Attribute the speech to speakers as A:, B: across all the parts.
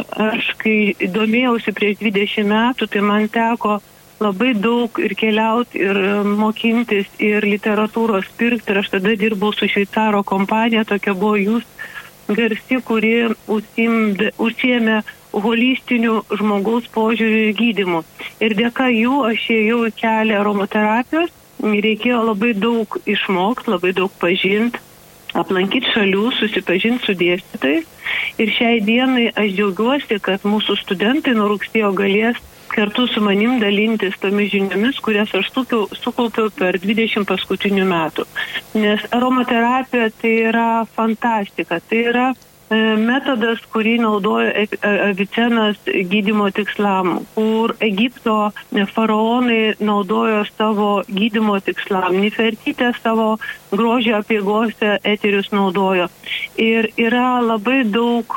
A: aš kai domėjausi prieš 20 metų, tai man teko labai daug ir keliauti, ir mokintis, ir literatūros pirkti. Ir aš tada dirbau su šveicaro kompanija, tokia buvo Jūs garsi, kuri užsiėmė holistinių žmogaus požiūrių ir gydymų. Ir dėka jų aš ėjau į kelią aromaterapijos. Reikėjo labai daug išmokti, labai daug pažinti, aplankyti šalių, susipažinti su dėstytojais. Ir šiai dienai aš džiaugiuosi, kad mūsų studentai nuo rugsėjo galės kartu su manim dalintis tomis žiniomis, kurias aš sukaupiau per 20 paskutinių metų. Nes aromaterapija tai yra fantastika, tai yra metodas, kurį naudojo Avicenas gydymo tikslam, kur Egipto faraonai naudojo savo gydymo tikslam, Nefertitė savo grožio apeigose eterius naudojo. Ir yra labai daug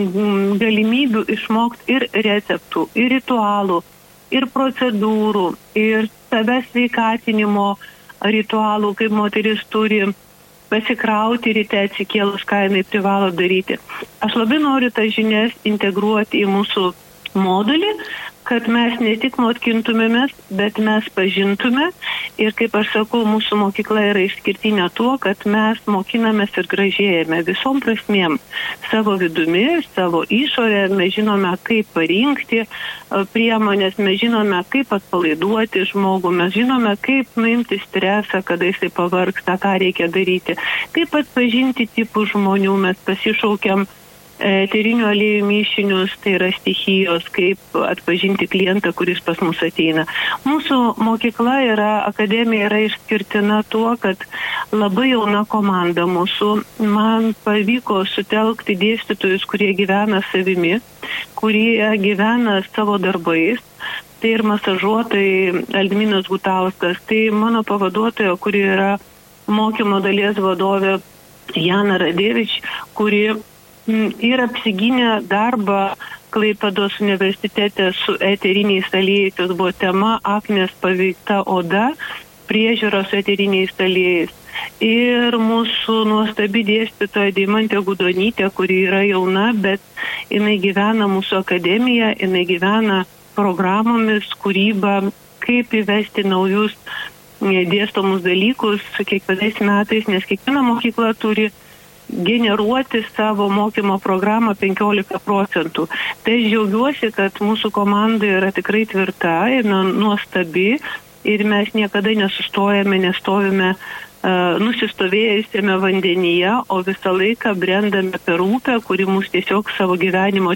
A: galimybių išmokti ir receptų, ir ritualų, ir procedūrų, ir savęs sveikatinimo ritualų, kaip moteris turi pasikrauti ryte atsikėlus, ką jinai privalo daryti. Aš labai noriu tas žinias integruoti į mūsų modulį, kad mes ne tik mokintumėmės, bet mes pažintume. Ir kaip aš sakau, mūsų mokykla yra išskirtinė tuo, kad mes mokinamės ir gražėjame visom prasmėm. Savo vidumi, savo išorė, mes žinome, kaip parinkti priemonės, mes žinome, kaip atpalaiduoti žmogų, mes žinome, kaip nuimti stresą, kada jisai pavargsta, ką reikia daryti, kaip atpažinti tipų žmonių, mes pasišaukiam eterinių aliejų mišinius, tai yra stichijos, kaip atpažinti klientą, kuris pas mus ateina. Mūsų mokykla akademija yra išskirtina tuo, kad labai jauna komanda mūsų. Man pavyko sutelkti dėstytojus, kurie gyvena savimi, kurie gyvena savo darbais. Tai ir masažuotojai Aldminas Gutauskas, tai mano pavaduotoja, kuri yra mokymo dalies vadovė Jana Radevič, kuri ir apsigynė darbą Klaipėdos universitete su eteriniais aliejais. Tas buvo tema aknės paveikta oda, priežiūros su eteriniais aliejais. Ir mūsų nuostabi dėstytoja Deimantė Gudonytė, kuri yra jauna, bet jinai gyvena mūsų akademiją, jinai gyvena programomis, kūryba, kaip įvesti naujus dėstomus dalykus kiekvienais metais, nes kiekviena mokykla turi generuoti savo mokymo programą 15%. Tai aš džiaugiuosi, kad mūsų komanda yra tikrai tvirta ir nuostabi ir mes niekada nesustojame, nestovime nusistovėjusiame vandenyje, o visą laiką brendame per upę, kuri mus tiesiog savo gyvenimo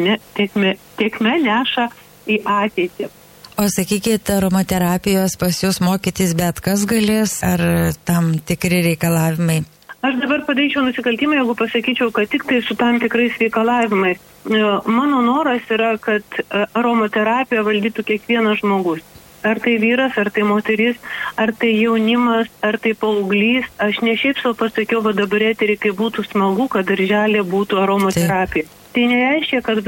A: tėkme neša į ateitį.
B: O sakykit, aromaterapijos pas jūs mokytis bet kas galės, ar tam tikri reikalavimai?
A: Aš dabar padaryčiau nusikaltimą, jeigu pasakyčiau, kad tik tai su tam tikrais reikalavimais. Mano noras yra, kad aromaterapiją valdytų kiekvienas žmogus. Ar tai vyras, ar tai moteris, ar tai jaunimas, ar tai paauglys. Aš ne šiaip sau pasakiau, va dabar eterį, kai būtų smagu, kad darželė būtų aromaterapija. Tai nereiškia, kad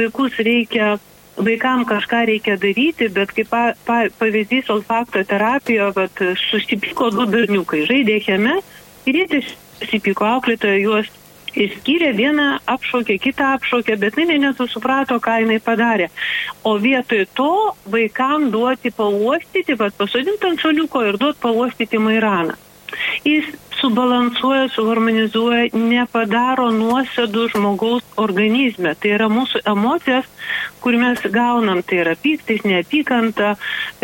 A: vaikam kažką reikia daryti, bet kaip pavyzdys olfakto terapijoje, susipyko du berniukai, žaidė kieme ir jie susipyko, auklėtoja juos išskyrė, vieną apšaukė, kitą apšaukė, bet jinai nesuprato, ką jinai padarė. O vietoj to vaikam duoti pauostyti, pasodinti ant šaliuko ir duoti pauostyti mairaną. Jis subalansuoja, suharmonizuoja, nepadaro nuosėdų žmogaus organizme. Tai yra mūsų emocijos, kur mes gaunam, tai yra pyktis, neapykanta,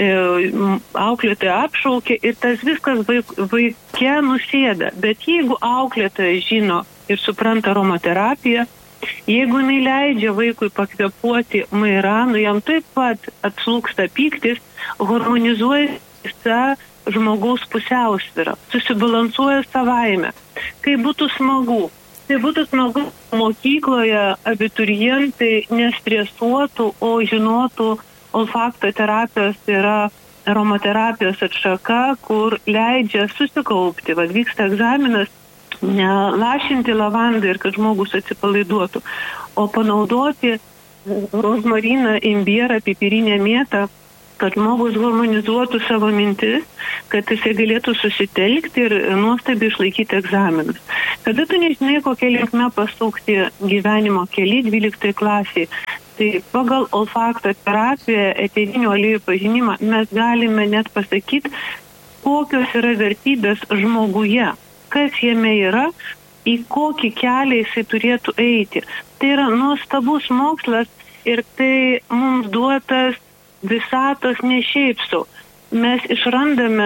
A: auklėtoja apšaukė ir tas viskas vaike nusėda. Bet jeigu auklėtoja žino ir supranta aromaterapiją, jeigu jinai leidžia vaikui pakvėpuoti mairanu, jam taip pat atslūksta pyktis, harmonizuoja visą žmogaus pusiausvyrą, susibalansuoja savaime. Kai būtų smagu. Tai būtų smagu mokykloje abiturientai nestresuotų, o žinotų olfakto terapijos yra aromaterapijos atšaka, kur leidžia susikaupti. Vyksta egzaminas, nelašinti lavandą ir kad žmogus atsipalaiduotų, o panaudoti rozmariną, imbierą, pipirinę mėtą, kad žmogus harmonizuotų savo mintis, kad jisai galėtų susitelkti ir nuostabiai išlaikyti egzaminus. Kada tu nežinai, kokia linkme pasukti gyvenimo keli 12 klasiai, Tai pagal olfakto terapiją, eterinių aliejų pažinimą mes galime net pasakyti, kokios yra vertybės žmoguje, kas jame yra, į kokį kelią jisai turėtų eiti. Tai yra nuostabus mokslas ir tai mums duotas visatos ne šiaip sau. Mes išrandame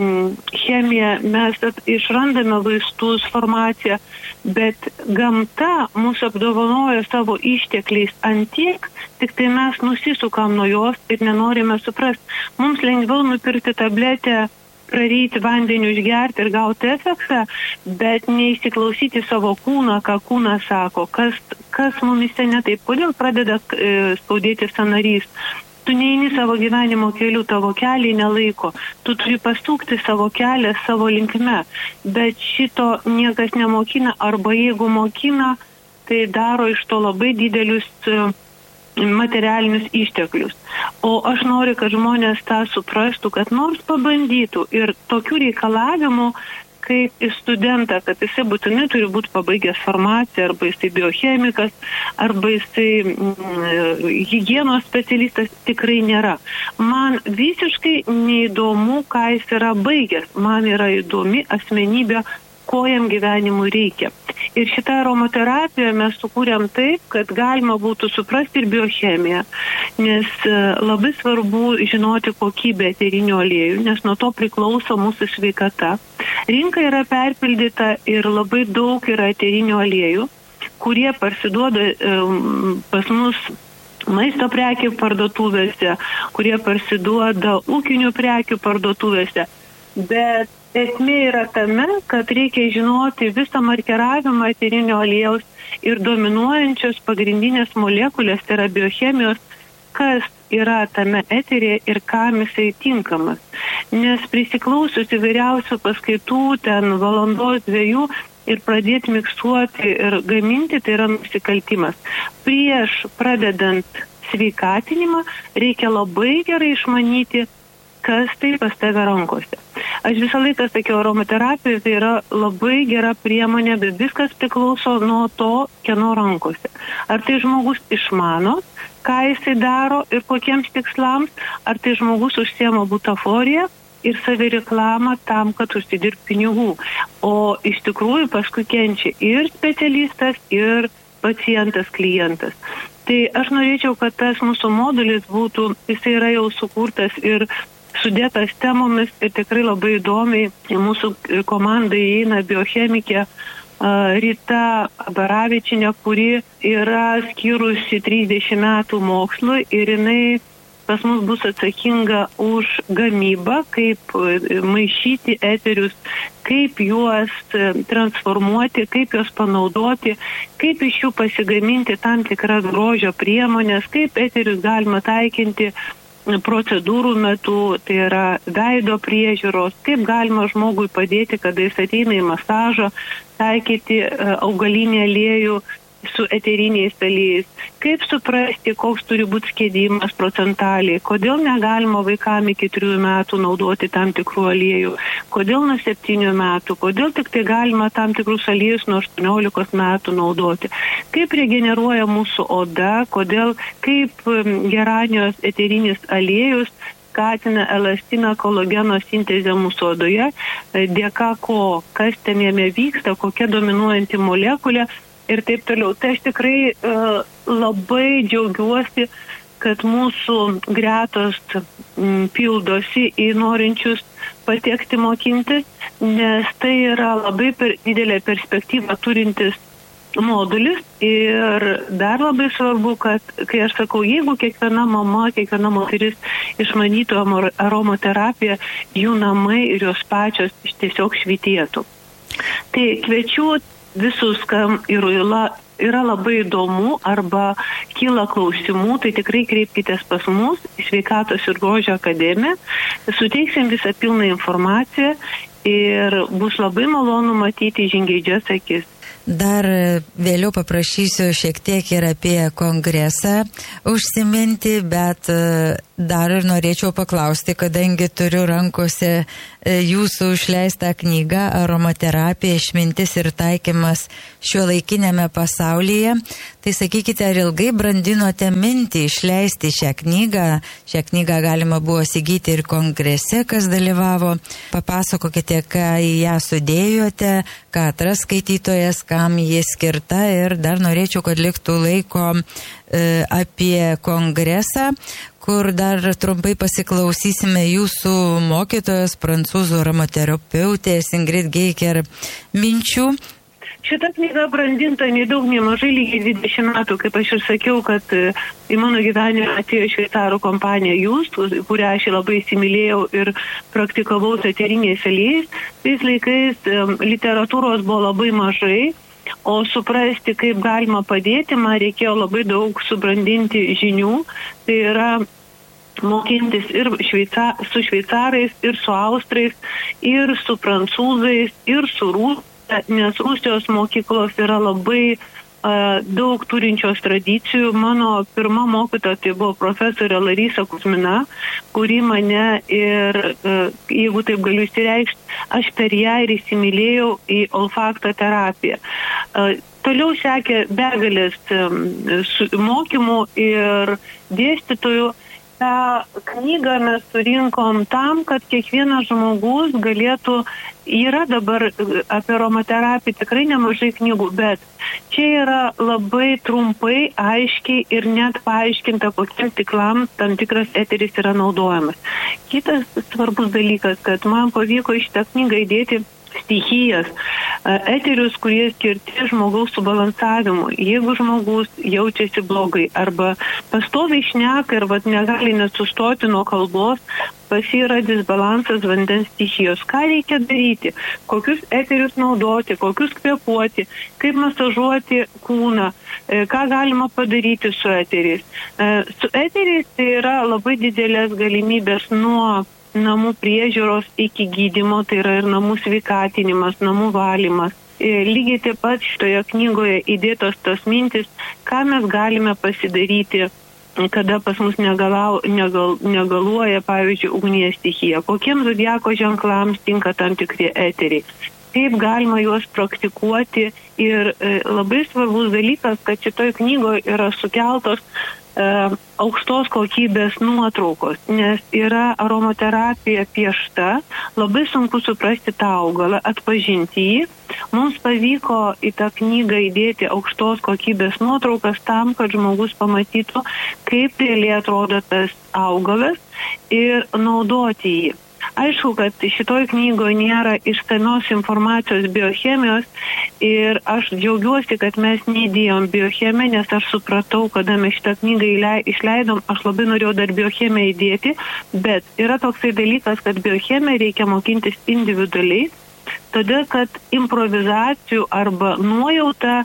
A: chemiją, mes išrandame vaistus, farmaciją, bet gamta mūsų apdovanoja savo ištekliais antiek, tik tai mes nusisukam nuo jos ir nenorime suprasti. Mums lengviau nupirkti tabletę, praryti vandeniu, išgerti ir gauti efektą, bet neįsiklausyti savo kūną, ką kūnas sako, kas mumise ne taip, kodėl pradeda skaudėti sąnarys. Tu neini savo gyvenimo keliu, tavo keliai nelaiko, tu turi pasukti savo kelią savo linkme, bet šito niekas nemokina, arba jeigu mokina, tai daro iš to labai didelius materialinius išteklius. O aš noriu, kad žmonės tą suprastų, kad nors pabandytų ir tokių reikalavimų, kaip į studentą, kad jisai būtinai turi būti pabaigęs farmaciją, arba jisai biochemikas, arba jisai higienos specialistas, tikrai nėra. Man visiškai neįdomu, ką jis yra baigęs. Man yra įdomi asmenybė, ko jam gyvenimui reikia. Ir šitą aromaterapiją mes sukūrėm taip, kad galima būtų suprasti ir biochemiją, nes labai svarbu žinoti kokybę eterinių aliejų, nes nuo to priklauso mūsų sveikata. Rinka yra perpildyta ir labai daug yra eterinių aliejų, kurie parsiduoda pas mus maisto prekių parduotuvėse, kurie parsiduoda ūkinių prekių parduotuvėse. Bet esmė yra tame, kad reikia žinoti visą markeravimą eterinio aliejaus ir dominuojančios pagrindinės molekulės, tai yra biochemijos, kas yra tame eteryje ir kam jisai tinkamas. Nes prisiklausius įvairiausių paskaitų, ten valandos, 2 ir pradėti miksuoti ir gaminti, tai yra nusikaltimas. Prieš pradedant sveikatinimą reikia labai gerai išmanyti, kas tai pas tave rankose. Aš visą laiką sakiau, aromaterapija tai yra labai gera priemonė, bet viskas priklauso nuo to, kieno rankose. Ar tai žmogus išmano, ką jisai daro ir kokiems tikslams, ar tai žmogus užsiema butaforiją ir savireklamą tam, kad užsidirbti pinigų. O iš tikrųjų paskui kenčia ir specialistas, ir pacientas, klientas. Tai aš norėčiau, kad tas mūsų modulis būtų, jisai yra jau sukurtas ir sudėtas temomis ir tikrai labai įdomiai. Į mūsų komandą įeina biochemikė Rita Baravičinė, kuri yra skyrusi 30 metų mokslui ir jinai pas mus bus atsakinga už gamybą, kaip maišyti eterius, kaip juos transformuoti, kaip juos panaudoti, kaip iš jų pasigaminti tam tikras grožio priemonės, kaip eterius galima taikinti procedūrų metu, tai yra veido priežiūros, kaip galima žmogui padėti, kada jis ateina į masažą, taikyti augalinį aliejų su eteriniais aliejais, kaip suprasti, koks turi būti skėdimas procentaliai, kodėl negalima vaikam iki 3 metų naudoti tam tikrų aliejų, kodėl nuo 7 metų, kodėl tik tai galima tam tikrus aliejus nuo 18 metų naudoti, kaip regeneruoja mūsų oda, kaip geranijos eterinis aliejus skatina elastino kolageno sintezę mūsų odoje, dėka ko, kas ten jame vyksta, kokia dominuojanti molekulė ir taip toliau. Tai aš tikrai labai džiaugiuosi, kad mūsų gretos pildosi į norinčius patekti mokintis, nes tai yra labai didelė perspektyva turintis modulis ir dar labai svarbu, kad, kai aš sakau, jeigu kiekviena mama, kiekviena moteris išmanytų aromaterapiją, jų namai ir jos pačios tiesiog švytėtų. Tai kviečiu visus, kam yra labai įdomu arba kyla klausimų, tai tikrai kreipkitės pas mus į Sveikatos ir grožio akademiją, suteiksim visą pilną informaciją ir bus labai malonu matyti žingeidžias akis.
B: Dar vėliau paprašysiu šiek tiek ir apie kongresą užsiminti, bet dar ir norėčiau paklausti, kadangi turiu rankose jūsų išleistą knygą Aromaterapija, išmintis ir taikymas šiuolaikinėme pasaulyje. Tai sakykite, ar ilgai brandinote mintį išleisti šią knygą? Šią knygą galima buvo įsigyti ir kongrese, kas dalyvavo. Papasakokite, ką į ją sudėjote, ką atras skaitytojas, kam jie skirta, ir dar norėčiau, kad liktų laiko apie kongresą, kur dar trumpai pasiklausysime jūsų mokytojos, prancūzų aromaterapeutės Ingrid Geiker minčių.
A: Šita knyga brandinta nedaug, nemažai, lygiai 20 metų, kaip aš ir sakiau, kad į mano gyvenimą atėjo šveicarų kompanija Jūs, kurią aš labai įsimylėjau ir praktikavau su eteriniais aliejais. Tais laikais literatūros buvo labai mažai, o suprasti, kaip galima padėti, man reikėjo labai daug subrandinti žinių. Tai yra mokintis ir su šveicarais, ir su austrais, ir su prancūzais, ir su nes Rusijos mokyklos yra labai daug turinčios tradicijų. Mano pirma mokytoja tai buvo profesorė Larisa Kuzmina, kuri mane ir, jeigu taip galiu išsireikšti, aš per ją ir įsimylėjau į olfakto terapiją. Toliau sekė begalės mokymų ir dėstytojų. tą knygą mes surinkom tam, kad kiekvienas žmogus galėtų, yra dabar apie aromaterapiją tikrai nemažai knygų, bet čia yra labai trumpai, aiškiai ir net paaiškinta, kokiem tiklams tam tikras eteris yra naudojamas. Kitas svarbus dalykas, kad man pavyko į šitą knygą įdėti stichijas, eterius, kurie skirti žmogaus subalansavimui. Jeigu žmogus jaučiasi blogai arba pastoviai šneka ir negali nesustoti nuo kalbos, pas jį yra disbalansas vandens stichijos. Ką reikia daryti? Kokius eterius naudoti, kokius kvėpuoti, kaip masažuoti kūną, ką galima padaryti su eteriais. Su eteriais tai yra labai didelės galimybės nuo namų priežiūros iki gydymo, tai yra ir namų sveikatinimas, namų valymas. Lygiai taip pat šitoje knygoje įdėtos tos mintis, ką mes galime pasidaryti, kada pas mus negaluoja, pavyzdžiui, ugnies stichija, kokiems zodiako ženklams tinka tam tikri eteriai, kaip galima juos praktikuoti. Ir labai svarbus dalykas, kad šitoje knygoje yra sukeltos aukštos kokybės nuotraukos, nes yra aromaterapija piešta, labai sunku suprasti tą augalą, atpažinti jį. Mums pavyko į tą knygą įdėti aukštos kokybės nuotraukas tam, kad žmogus pamatytų, kaip realiai atrodo tas augalas ir naudoti jį. Aišku, kad šitoj knygoje nėra išsamios informacijos biochemijos ir aš džiaugiuosi, kad mes neįdėjom biochemiją, nes aš supratau, kada mes šitą knygą išleidom, aš labai norėjau dar biochemiją įdėti, bet yra toksai dalykas, kad biochemiją reikia mokintis individualiai, todėl kad improvizacijų arba nuojautą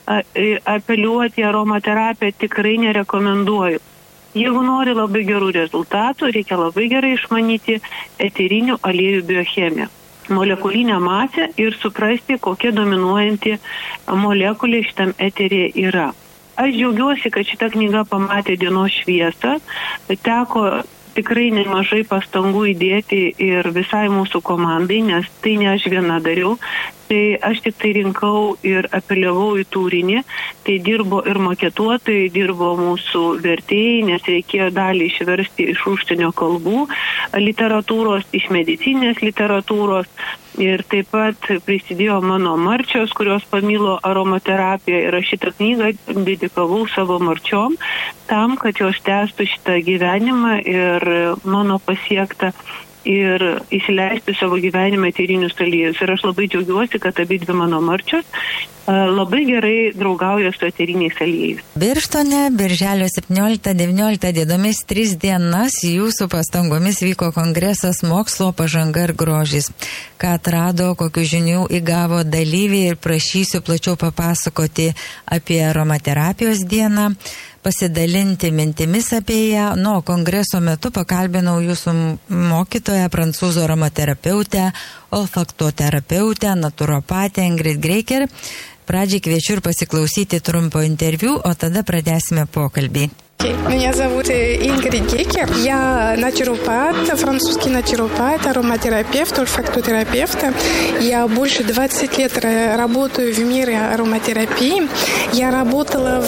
A: apeliuoti aromaterapiją tikrai nerekomenduoju. Jeigu nori labai gerų rezultatų, reikia labai gerai išmanyti eterinių aliejų biochemiją, molekulinę masę ir suprasti, kokia dominuojanti molekulė šitam eterė yra. Aš džiaugiuosi, kad šita knyga pamatė dienos šviesą, teko tikrai nemažai pastangų įdėti ir visai mūsų komandai, nes tai ne aš viena dariau. Tai aš tik tai rinkau ir apeliavau į turinį, tai dirbo ir maketuotojai, dirbo mūsų vertėjai, nes reikėjo dalį išversti iš užsienio kalbų, literatūros, iš medicinės literatūros ir taip pat prisidėjo mano marčios, kurios pamilo aromaterapiją ir aš šitą knygą dedikavau savo marčiom tam, kad jos tęstų šitą gyvenimą ir mano pasiektą ir įsileisti savo gyvenimą eterinius aliejus. Ir aš labai džiaugiuosi, kad abidvi mano marčios labai gerai draugauja su eteriniais aliejais.
B: Birštone birželio 17-19 dienomis 3 dienas jūsų pastangomis vyko kongresas Mokslo pažanga ir grožis. Ką atrado, kokių žinių įgavo dalyviai ir prašysiu plačiau papasakoti apie aromaterapijos dieną, pasidalinti mintimis apie ją. Nuo kongreso metu pakalbinau jūsų mokytoją, prancūzų aromaterapeutę olfaktoterapeutę, naturopatę Ingrid Greiker. Pradžiai kviečiu ir pasiklausyti trumpo интервью, o tada pradėsime pokalbį.
C: Меня зовут Ингрид Гейкер. Я натуропат, французский натуропат, ароматерапевт, ольфактотерапевт. Я больше 20 лет работаю в мире ароматерапии. Я работала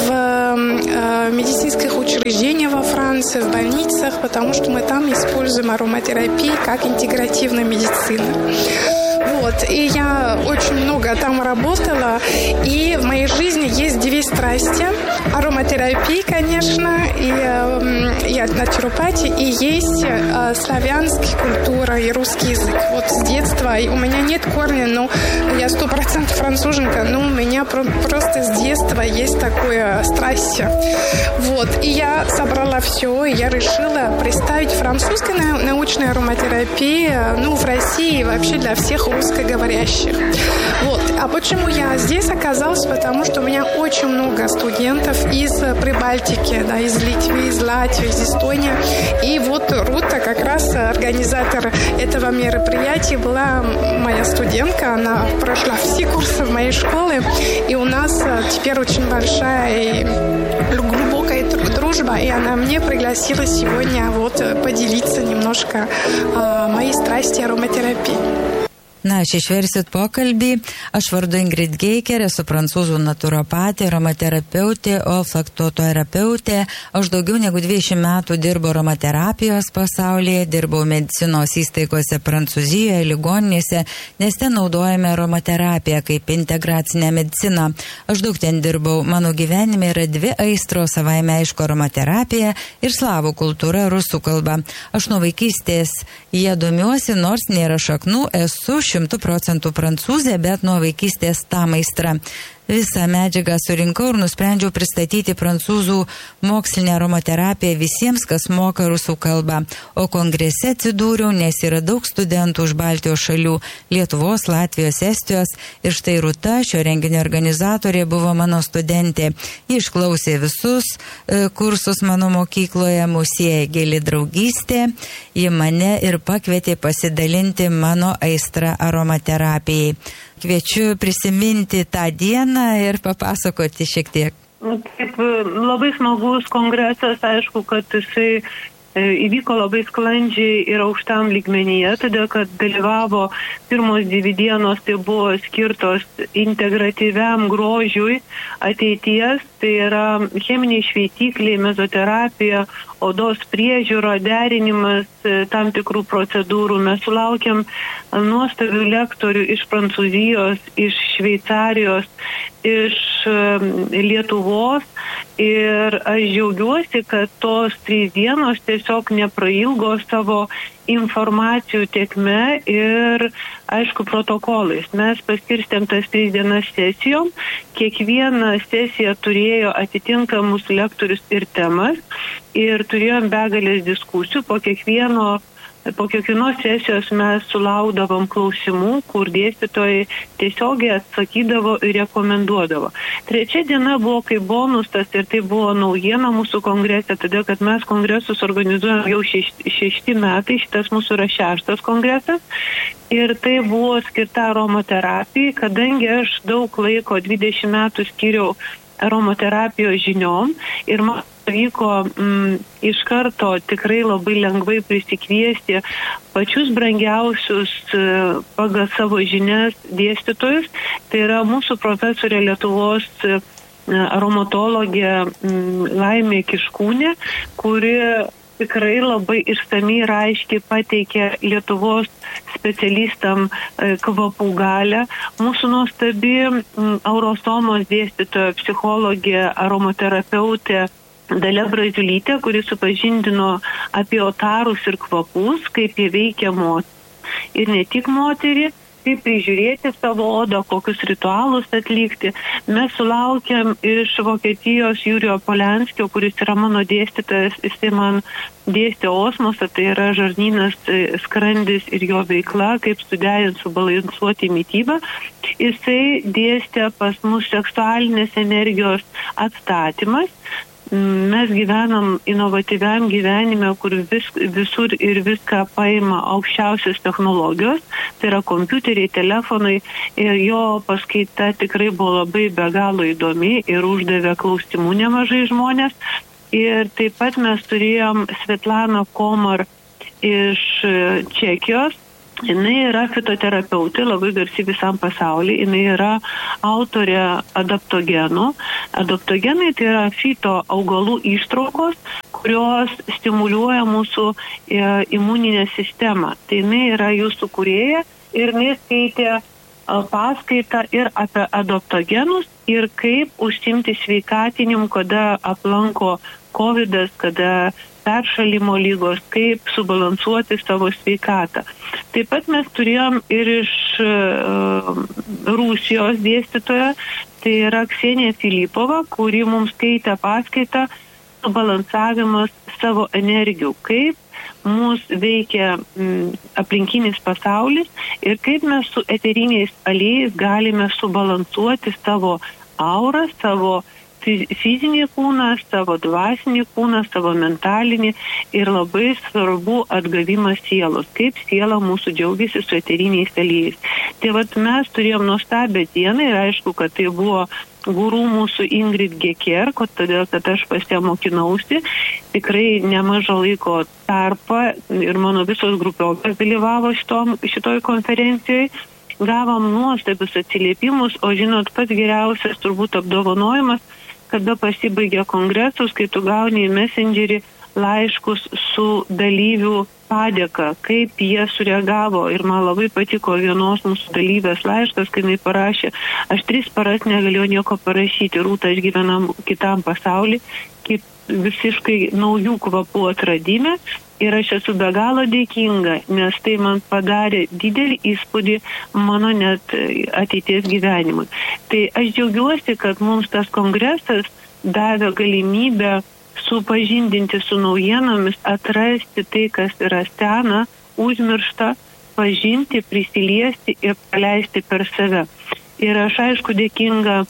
C: в медицинских учреждениях во Франции, в больницах, потому что мы там используем ароматерапию как интегративную медицину. И я очень много там работала, и в моей жизни есть две страсти. Ароматерапия, конечно, и я натуропатия, и есть славянская культура и русский язык. С детства, и у меня нет корня, но я 100% француженка, но у меня просто с детства есть такое страсть. И я собрала все, и я решила представить французскую научную ароматерапию, в России и вообще для всех русскоговорящих. А почему я здесь оказалась? Потому что у меня очень много студентов из Прибалтики, из Литвы, из Латвии, из Эстонии. И Рута, как раз организатор этого мероприятия, была моя студентка. Она прошла все курсы в моей школе. И у нас теперь очень большая и глубокая дружба. И она мне пригласила сегодня поделиться немножко моей страсти ароматерапии.
B: Na, aš išversit pokalbį. Aš vardu Ingrid Geiker, esu prancūzų naturopatė, aromaterapeutė, olfaktoterapeutė. Aš daugiau negu 20 metų dirbu aromaterapijos pasaulyje, dirbau medicinos įstaigose Prancūzijoje, ligoninėse, nes ten naudojame aromaterapiją kaip integracinę mediciną. Aš daug ten dirbau. Mano gyvenime yra dvi aistros, savaime aišku, aromaterapija ir slavų kultūra, rusų kalba. Aš nuo vaikystės jie domiuosi, nors nėra šaknų, esu 100% prancūzė, bet nuo vaikystės tą meistrą. Visą medžiagą surinkau ir nusprendžiau pristatyti prancūzų mokslinę aromaterapiją visiems, kas moka rusų kalbą. O kongrese atsidūriau, nes yra daug studentų iš Baltijos šalių – Lietuvos, Latvijos, Estijos. Ir štai Rūta, šio renginio organizatorė, buvo mano studentė. Ji išklausė visus kursus mano mokykloje, mūsų sieja gili draugystė. Ji mane ir pakvietė pasidalinti mano aistrą aromaterapijai. Kviečiu prisiminti tą dieną ir papasakoti šiek tiek.
A: Taip, labai smagus kongresas, aišku, kad jisai įvyko labai sklandžiai ir aukštam lygmenyje, todėl kad dalyvavo pirmos 2 dienos, tai buvo skirtos integratyviam grožiui ateities, tai yra cheminiai šveitikliai, mezoterapija, odos priežiūro, derinimas tam tikrų procedūrų. Mes sulaukėm nuostabių lektorių iš Prancūzijos, iš Šveicarijos, iš Lietuvos ir aš džiaugiuosi, kad tos 3 dienos tiesiog neprailgo savo informacijų tiekme ir, aišku, protokolais. Mes paskirstėm tas 3 dienas sesijom. Kiekviena sesija turėjo atitinkamus lektorius ir temas ir turėjom begalės diskusijų. Po kiekvienos sesijos mes sulaukdavom klausimų, kur dėstytojai tiesiogiai atsakydavo ir rekomenduodavo. 3 diena buvo kaip bonusas ir tai buvo naujiena mūsų kongrese, todėl kad mes kongresus organizuojam jau 6 metai, šitas mūsų yra 6 kongresas. Ir tai buvo skirta aromaterapijai, kadangi aš daug laiko, 20 metų skiriau aromaterapijos žiniom ir man pavyko iš karto tikrai labai lengvai prisikviesti pačius brangiausius pagal savo žinias dėstytojus. Tai yra mūsų profesorė Lietuvos aromatologė Laimė Kiškūnė, kuri tikrai labai išsamiai ir aiškiai pateikė Lietuvos specialistam kvapų galę. Mūsų nuostabi Aurosomos dėstytoja, psichologė, aromaterapeutė Dalia Braziulytė, kuri supažindino apie otarus ir kvapus, kaip jie veikia moterį. Ir ne tik moterį, kaip prižiūrėti savo odą, kokius ritualus atlikti. Mes sulaukėm iš Vokietijos Jurijo Polenskio, kuris yra mano dėstytojas, jisai man dėstė osmosą, tai yra žarnynas, skrandis ir jo veikla, kaip suderint, subalansuoti mitybą. Jisai dėstė pas mus seksualinės energijos atstatymas. mes gyvenam inovatyviam gyvenime, kur visur ir viską paima aukščiausios technologijos, tai yra kompiuteriai, telefonai, ir jo paskaita tikrai buvo labai be galo įdomi ir uždavė klausimų nemažai žmonės. Ir taip pat mes turėjom Svetlana Komar iš Čekijos. Jinai yra fitoterapeutė, labai garsi visam pasauliu. Jinai yra autorė adaptogenų. Adaptogenai tai yra fito augalų ištraukos, kurios stimuliuoja mūsų imuninę sistemą. Tai jinai yra jūsų kūrėja ir jinai skaitė paskaitą ir apie adaptogenus ir kaip užsimti sveikatinimu, kada aplanko covidas, kada peršalimo lygos, kaip subalansuoti savo sveikatą. Taip pat mes turėjom ir iš Rusijos dėstytoją, tai yra Ksenija Filipova, kuri mums skaitė paskaitą subalansavimas savo energijų, kaip mūsų veikia aplinkinis pasaulis ir kaip mes su eteriniais aliejais galime subalansuoti savo aurą, savo fizinį kūną, savo dvasinį kūną, savo mentalinį ir labai svarbu atgavimas sielos, kaip siela mūsų džiaugiasi su eteriniais aliejais. Tai vat mes turėjom nuostabią dieną ir aišku, kad tai buvo guru mūsų Ingrid Geker, todėl kad aš pas ją mokinausi, tikrai nemažą laiko tarpą ir mano visos grupiokės dalyvavo šitoj konferencijoje. Gavom nuostabius atsiliepimus, o žinot, pats geriausias turbūt apdovanojimas, kada pasibaigia kongresus, kai tu gauni į Messengerį laiškus su dalyvių padėka, kaip jie sureagavo. Ir man labai patiko vienos mūsų dalyvės laiškas, kai jinai parašė, aš 3 paras negalėjau nieko parašyti, Rūta, aš gyvenam kitam pasaulį, visiškai naujų kvapų atradime ir aš esu be galo dėkinga, nes tai man padarė didelį įspūdį mano net ateities gyvenimui. Tai aš džiaugiuosi, kad mums tas kongresas davė galimybę supažindinti su naujienomis, atrasti tai, kas yra sena, užmiršta, pažinti, prisiliesti ir paleisti per save. Ir aš aišku dėkinga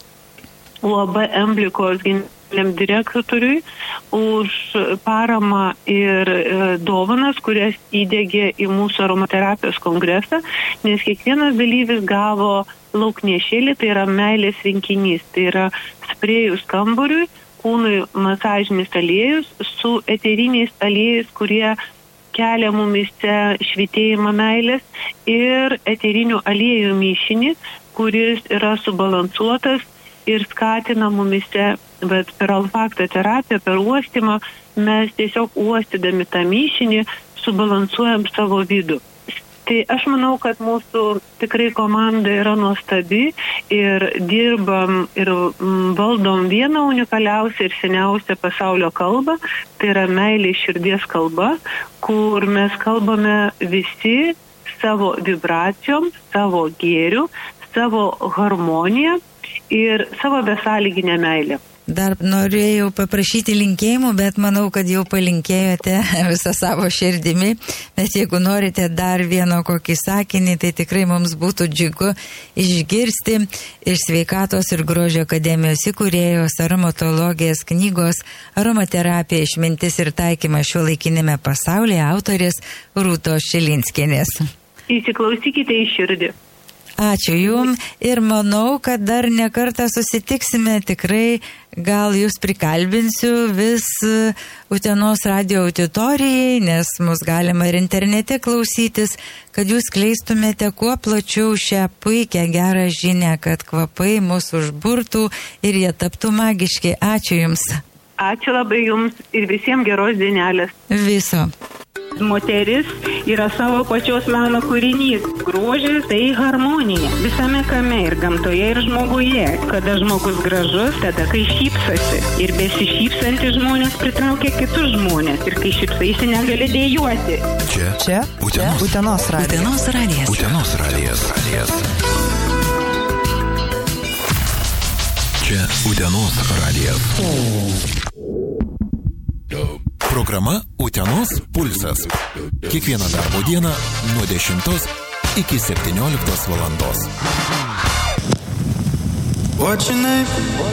A: UAB Emblikos direktoriui už paramą ir dovanas, kurias įdegė į mūsų aromaterapijos kongresą, nes kiekvienas dalyvis gavo lauknešėlį, tai yra meilės rinkinys, tai yra sprėjus kambariui, kūnui masažinis aliejus su eteriniais aliejais, kurie kelia mumise švytėjimą meilės ir eterinių aliejų mišinį, kuris yra subalansuotas ir skatina mumise, bet per olfakto terapiją, per uostymą, mes tiesiog uostydami tą mišinį subalansuojam savo vidų. Tai aš manau, kad mūsų tikrai komanda yra nuostabi ir dirbam ir valdom vieną unikaliausią ir seniausią pasaulio kalbą, tai yra meilės širdies kalba, kur mes kalbame visi savo vibracijom, savo gėriu, savo harmoniją ir savo besąlyginę meilę.
B: Dar norėjau paprašyti linkėjimų, bet manau, kad jau palinkėjote visą savo širdimi. Bet jeigu norite dar vieno kokį sakinį, tai tikrai mums būtų džiugu išgirsti iš Sveikatos ir grožio akademijos įkūrėjos aromatologijos knygos Aromaterapija išmintis ir taikymas šiuolaikinėme pasaulyje autorės Rūtos Šilinskienės.
A: Įsiklausykite į širdį.
B: Ačiū Jums ir manau, kad dar nekartą susitiksime, tikrai gal Jūs prikalbinsiu vis Utenos radio auditorijai, nes mus galima ir internete klausytis, kad Jūs kleistumėte kuo plačiau šią puikią gerą žinią, kad kvapai mus užburtų ir jie taptų magiški. Ačiū Jums.
A: Ačiū labai Jums ir visiems geros dienelės.
B: Viso.
A: Moteris yra savo pačios meno kūrinys. Grožis tai harmonija. Visame kame ir gamtoje ir žmoguje. Kada žmogus gražus, tada kai šypsosi. Ir besišypsantys žmonės pritraukia kitus žmonės. Ir kai šypsaisi negali dejuoti.
D: Čia Utenos radijas.
E: Utenos radijas. Čia Utenos radijas. Programa Utenos pulsas. Kiekvieną darbo dieną nuo 10 iki 17 valandos.